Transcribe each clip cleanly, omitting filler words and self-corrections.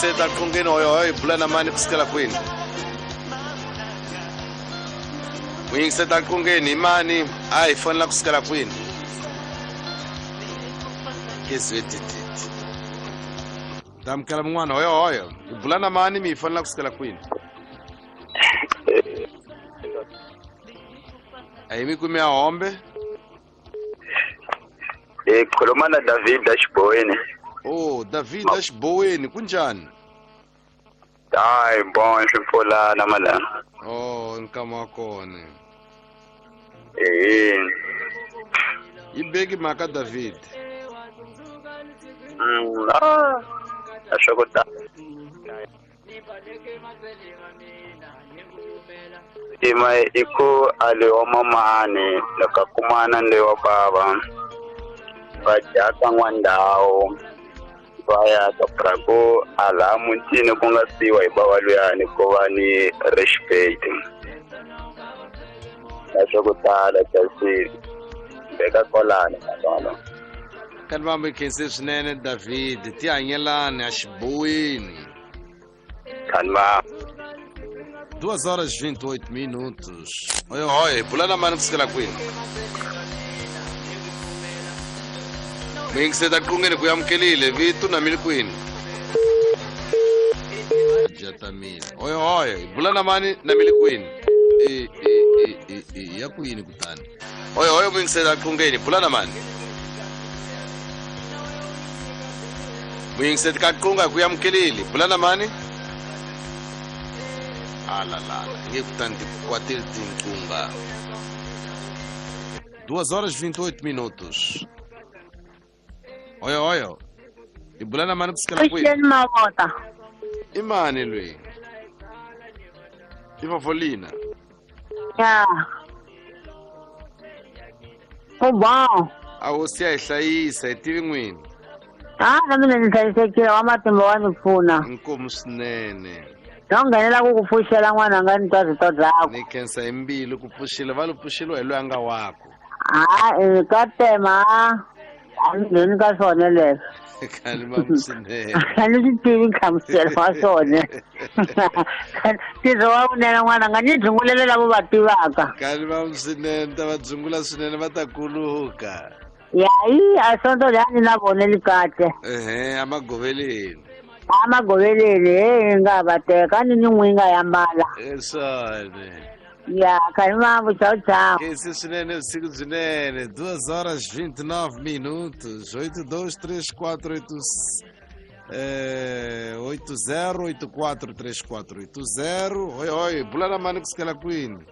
Uyingiseta qongeni hoyo bula na mani kusukela kwini? Uyingiseta qongeni imani hayi foni la kusukela kwini? Kezwetiti. Damkela mwana hoyo bula na mani mi foni la kusukela kwini? Ayimi kumia hombe? Khuluma na David Ashboweni. Oh, David Ashboweni kunjani? Hayi bon sipholana malanga. Oh, inkama wakone. Ibeki maka David. Ashokota. Ima iko aliwa mamani lakakumana nlewa baba. Vajaka ngwandao vaya kaprako ala muntini kunga siwa ibawaluyani kovani respect nasokutala kasi beka kolani matolo Kan mambe kense swinene David ti hanyelani Ashboweni. kanma 2h28. Oi, pulana mano kusukela kwini? Uyingiseta qongeni kuyamkelile vitu na mili kwini? Jatamile. Oyo, bulana mani na mili kwini? Ya kwini kutani. Oyo, uyingiseta qongeni, bulana mani. Uyingiseta qonga kuyamkelile, bulana mani? Ala, ngekutanti kwateli tinkunga. 2h28. Oyo. Ibulana mani kusukela kwini? Christian Mavota. Imani lwi. Ivafolina. Ya. Bom. Awo siyayihlayisa itivi n'wini. Na mina ni hlayisekile wa matimba wa ni pfuna. Inkomu swinene. No nghenela ku pfuxela n'wananga ni twa zito zakho. Ni khensa hi mbilu ku pfuxile va lo pfuxeliwa hi loyi a nga wako. Ka tema a ni ngheni ka swona leswo. Khani mamu swinene. A ni swi tivi nhlamuselo wa swona. Ntirho wa vunene n'wananga ni dzungulele lavo va tivaka. Khani mamu swinene ta va dzungula swinene va ta kuluka. Yayi a sonto lani na voneli kahle. Amagoveleni. Amagoveleni nga vateka ni n'winga ya mbala. Swone. Ya khani mamu ciao. Esse swinene vusiku byinene 2h29. 823480. Oi, bulana mani kusukela kwini?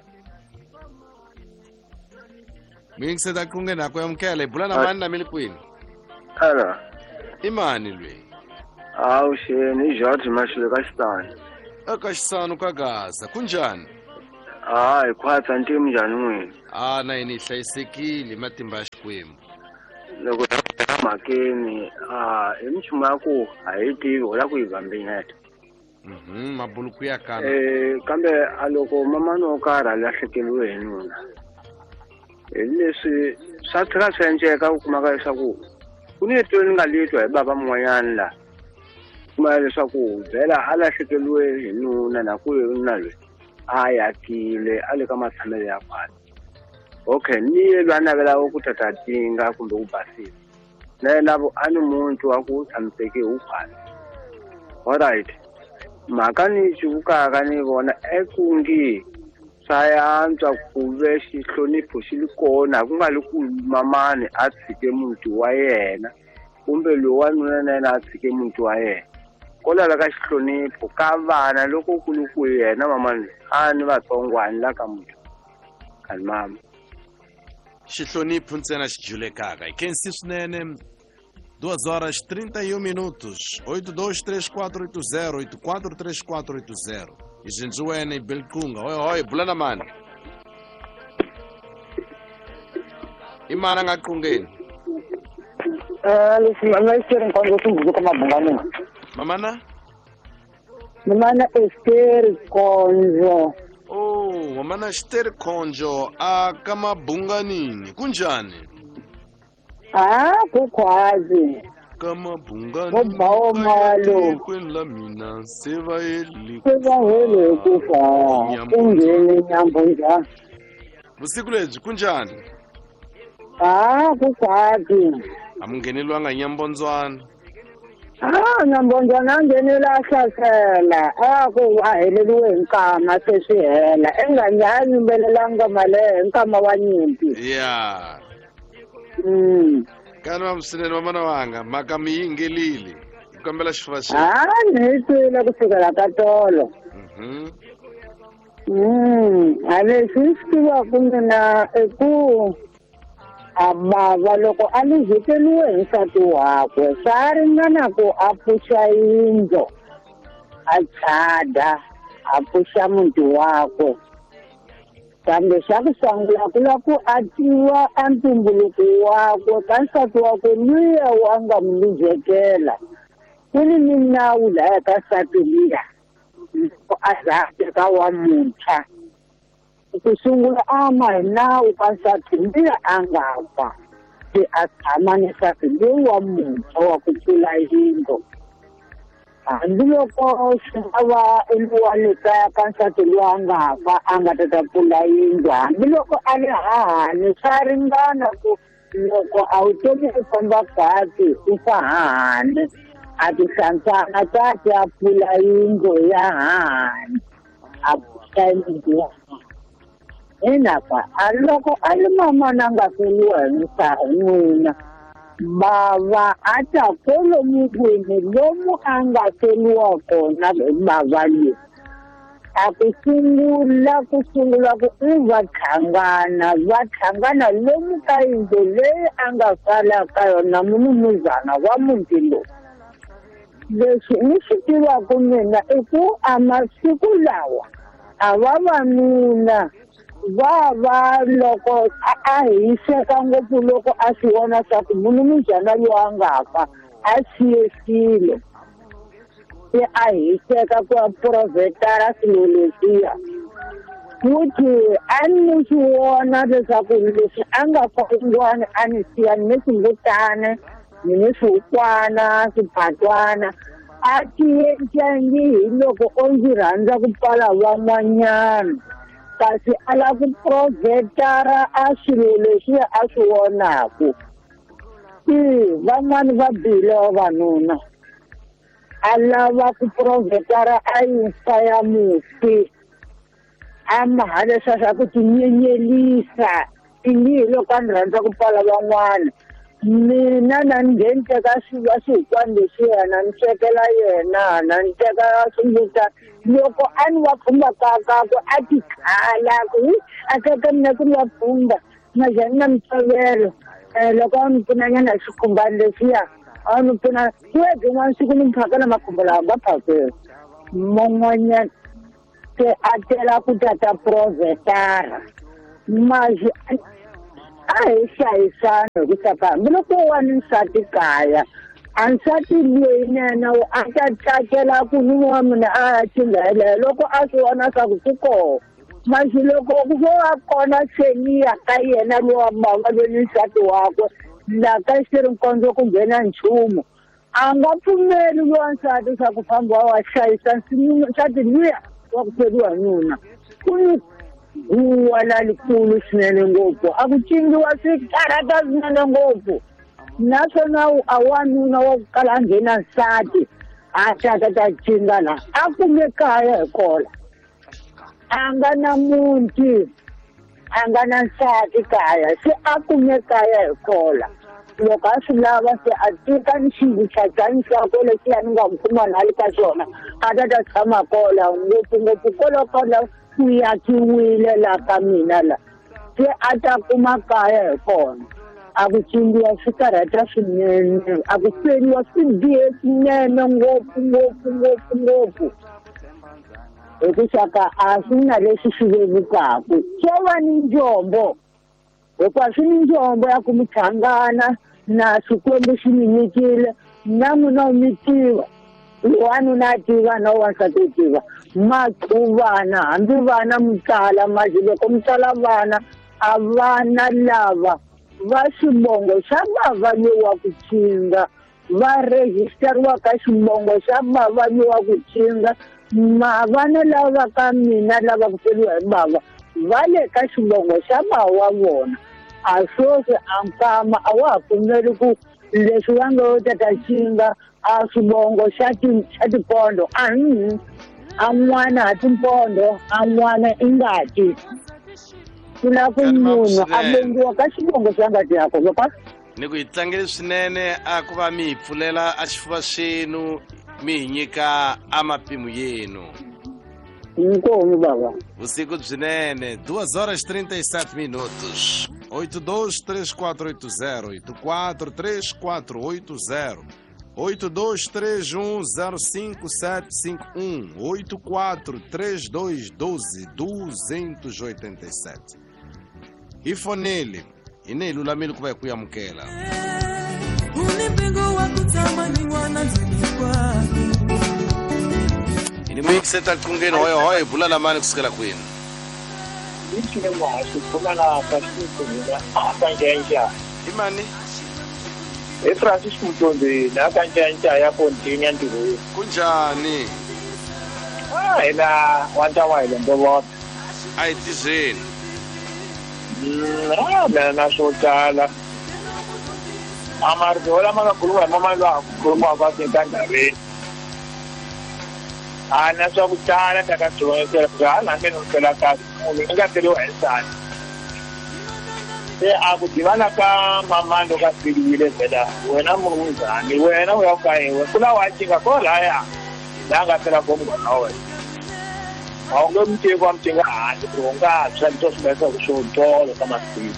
Uyingiseta qongeni akuyamkela bulana mani na mili kwini? Ala Imani lwi. awu sheni George Mashule kaSitani. Eka xisanu ka Gaza kunjani? Hayi khwatsa ntimu njhani n'wini? Na yini hlayisekile matimba ya Xikwembu. Loko makeni hi minchumu ya ku a hi tivi u la ku yi vambineta. Mabuluku ya kana. Kambe a loko mamani wo karhi a lahlekeliwe hi nuna hi leswi swa tlhela swi endleka u kumaka leswaku ku ni tweni ni nga letwa hi bava mun'wanyana la kuma leswaku byela a lahlekeliwe hi nuna na ku na loyi a yakile a le ka matshamelo ya kwala. Okay ni yelwi a navelaka ku tata tinga kumbe ku basile na yena a ni muntu wa ku tshamiseke hi kwala. Alright mhaka ni xivukaka ni vona ekungi swa yantswa ku ve xihlonipho xi li kona ku nga li ku mamani a tshike muti wa yena kumbe loyi wa nuna na yena a tshike muti wa yena kolala ka xihlonipho ka vana loko kuluku yena mamani a ni vatsongwani la ka muti khani mama Xihlonipho ntsena xi julekaka. Khensi swinene 2h31. 823480 843480. Izindzuwene Belkunga. Oi, bulana mani. Imana nga qongeni. Listen, I'm not sure if I'm going to come up. Mamana? Mamana Esther Konzo. Oh, mamana Esther Konjo kama bunganini. Kunjani? Kukhwazi. kama bungani Ngobawomalo. kweni la mina sevayeli Sevayeli kufa ungene nyambonjana. vusiku lebyi kunjani Kukabi. amungenelwanga nyambondzwana Nyambonjana ngenela hlasela. Ku waheleliwe inkama sesihela. Enganjani mbelelanga male inkama wa nyimpi. ya kani vamusineni vamana vanga mhaka mi yingelile hi kombela xifuva xi Ni twile kusukela ka tolo. Leswi swi tivaku mina i ku bava loko a luzekeliwe hi nsati wakwe swa ringana ku a pfuxa yindlo a chada a pfuxa muti wakwe kambe xa ku sungula ku la ku a tiva a ntumbuluko wakwe ka nsati wakwe luya wa nga mu luzekela ku ni minawu laya ka nsati liya a za teka wa muntshwa ku sungula a ma hi nawu ka nsati liya a nga fa se a tshama ni nsati loyi wa muntshwa wa ku pfula yindlo hambiloko swi nga va endliwa le kaya ka nsati loyi a nga fa a nga ta pfula yindlo hambiloko a ri hahani swa ringana ku loko a vutomi u famba kahle u fa hahani a ti hlantswana kahle a pfula yindlo ya hahani a pfuxa yindlo hi naka a loko a ri mamana nga feliwa hi n'wina bava a ta kolomu kwini lomu a nga feliwa kona hi bava leyi a ku sungula ku va tlhangana lomu ka yindlo leyi a nga fala ka yona munumuzana wa muti lowu leswi ni swi tivaku mina i ku a masiku lawa a vavanuna va loko a hiseka ngopfu loko a swi vona swa ku munumuzana loyi a nga fa a siyekile se a hiseka ku a provhetara swilo leswiya futhi a ni swi vona leswaku leswi a nga fakungiwani a ni siya ni swimbutane ni swikwana swiphatwana a tiyencengi hi loko o ndzi rhandza ku pfala van'wanyana kasi a lava ku provhetara a swilo leswiya a swi vonaku van'wani va bile vavanuna a lava ku provhetara a yisa ya mufi a maha leswiya swa ku tinyenyelisa hi loko a ni rhandza ku pfala van'wana mina na ni ngheni teka swihikwani leswiya na ni swekela yena na ni teka swimbuta loko a ni wa pfumba kakakwe a ti khala ku a teka mina ku ni wa pfumba na njhani na mitsovelo loko a ni pfunanyana hi swikhumbani leswiya a ni pfuna sweswi n'wana siku ni mphakela makhumba lawa va phakela man'wanyana se a tela ku tata provhetara maxi a hi hlayisana hi ku tsaka hambiloko wa ni nsati kaya a nsati loyi nena a ta tsakela ku nun'wa mina a ya tinghelela loko a swi vona swa ku swi koho maxi loko ku vo va kona seniya ka yena lowa mbava loyi ni nsati wakwe laha ka xi ri nkondzo ku nghena nchumu a nga pfumeli lowa nsati swa ku famba wa hlayisa nsati luya wa ku feriwa hi nuna ku ni huwa lalikulu swinene ngopfu a ku cingiwa swikarata swinene ngopfu naswona a wanuna wa ku kala a nghena nsati a ta cinga la a kume kaya hi kola a nga na muti a nga na nsati kaya se a kume kaya hi kola loko a swi lava se a tika ni xivuchajani xakwe lexiya ni nga mukuma na le ka xona a ta tshama kola ngopfungopfu kolokola ku yakiwile la ka mina la se a ta kuma kaya hi kona a ku cingiwa swi karhata swinene a ku feriwa swi bihe swinene ngopfu hi ku xaka a swi na leswi swi vevukaku swo va ni njombo hikuva swi ni njombo ya ku mi hlangana na xikwembu xi mi nyikile na n'wina mi tiva wanuna a tiva na wansati u tiva ma quvana hambi vana mi tsala mazi loko mi tsala vana a vana lava va xivongo xa vava lowa ku cinga va rejisteriwa ka xivongo xa bava lowa ku cinga vana lava ka mina lava ku pfuriwa hi bava va le ka xivongo xa bawa vona a swoswi a nkama a wa ha pfumeli ku leswi va ngo ta cinga a swivongo xa tipondo a n'wana ha timpondo a n'wana i ngati ku la ku munhu a bengiwa ka xivongo xa ngati yako loko ni ku hi tlangele swinene a ku va mi hi pfulela a xifuva xenu mi hi nyika a mapimu yenu inkomu baba vusiku byinene 2h37 minutos 823480 843480 8231057751 843212 ifonele inelulamile ku va hi ku yamukela ini muyikiseta qungeni hoyo hi bula na mani kusukela kwini imani Francis Mutondi na kanjanja ya kontinya ndiro kunjani ena wanta waile ndobo ayitizeni na sotala amardola makakhuluma mama lo akhuluma kwasentandabeni ana sokutala ndakajongela ngala ngenosela kazi ngingaphelwa esana akudibana ka mamando ka sibile vela wena munzani wena uyakayiwe kula wachinga kolaya langa phela komngona wena awungomthi kwamthinga hayi ungatsha into sibesa kushotolo kama sibile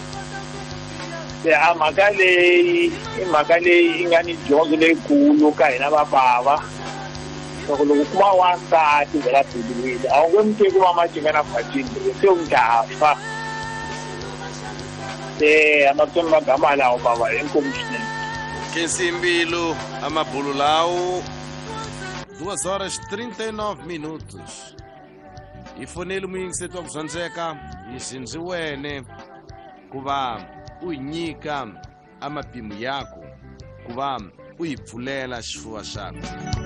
imakale ingani jonge lenkulu ka hina babava loko kuma wasati vela sibile awungomthi kuma machinga na fatini sewungafa amathemba magama lawo baba enkomishini Kensimbilu amabhulu lawo 2h39 minutos ifonele muyingisetwa kuzondzeka izinziwene kuba uyinyika amapimu yakho kuba uyipfulela xifuva xakho